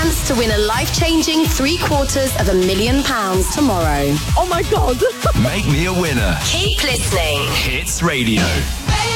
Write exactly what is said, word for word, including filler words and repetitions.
chance to win a life-changing three quarters of a million pounds tomorrow. Oh my God. Make me a winner. Keep listening. Hits Radio.